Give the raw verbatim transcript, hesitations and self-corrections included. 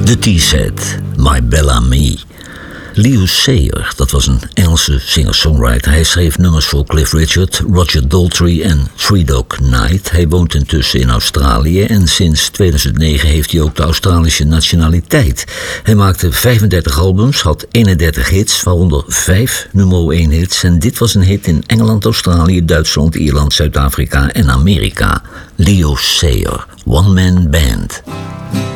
The T-Set, My Bellamy. Leo Sayer, dat was een Engelse singer-songwriter. Hij schreef nummers voor Cliff Richard, Roger Daltrey en Three Dog Night. Hij woont intussen in Australië en sinds tweeduizend negen heeft hij ook de Australische nationaliteit. Hij maakte vijfendertig albums, had eenendertig hits, waaronder vijf nummer één hits. En dit was een hit in Engeland, Australië, Duitsland, Ierland, Zuid-Afrika en Amerika. Leo Sayer, One Man Band.